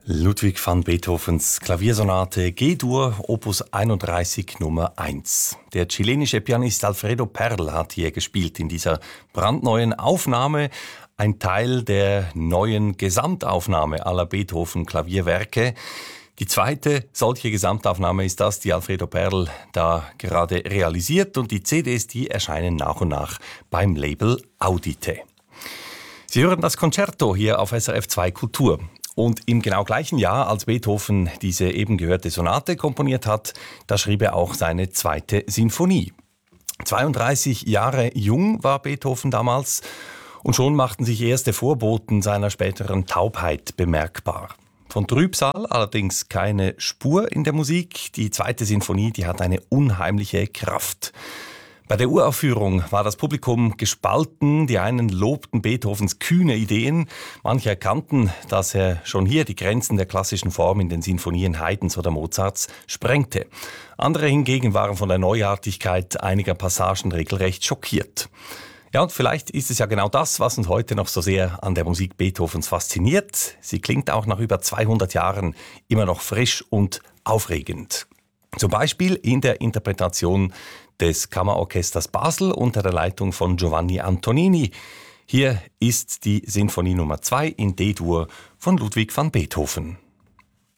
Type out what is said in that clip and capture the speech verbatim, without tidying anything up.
Ludwig van Beethovens Klaviersonate G-Dur, Opus einunddreißig Nummer eins. Der chilenische Pianist Alfredo Perl hat hier gespielt in dieser brandneuen Aufnahme. Ein Teil der neuen Gesamtaufnahme aller Beethoven-Klavierwerke. Die zweite solche Gesamtaufnahme ist das, die Alfredo Perl da gerade realisiert. Und die C Ds, die erscheinen nach und nach beim Label Audite. Sie hören das Concerto hier auf S R F zwei Kultur. Und im genau gleichen Jahr, als Beethoven diese eben gehörte Sonate komponiert hat, da schrieb er auch seine zweite Sinfonie. zweiunddreißig Jahre jung war Beethoven damals und schon machten sich erste Vorboten seiner späteren Taubheit bemerkbar. Von Trübsal allerdings keine Spur in der Musik. Die zweite Sinfonie, die hat eine unheimliche Kraft. Bei der Uraufführung war das Publikum gespalten. Die einen lobten Beethovens kühne Ideen. Manche erkannten, dass er schon hier die Grenzen der klassischen Form in den Sinfonien Haydns oder Mozarts sprengte. Andere hingegen waren von der Neuartigkeit einiger Passagen regelrecht schockiert. Ja, und vielleicht ist es ja genau das, was uns heute noch so sehr an der Musik Beethovens fasziniert. Sie klingt auch nach über zweihundert Jahren immer noch frisch und aufregend. Zum Beispiel in der Interpretation des Kammerorchesters Basel unter der Leitung von Giovanni Antonini. Hier ist die Sinfonie Nummer zwei in D-Dur von Ludwig van Beethoven.